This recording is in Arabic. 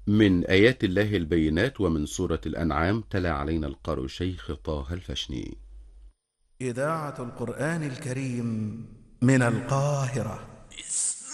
من آيات الله البينات ومن سورة الأنعام تلا علينا القارئ الشيخ طه الفشني. إذاعة القرآن الكريم من القاهرة.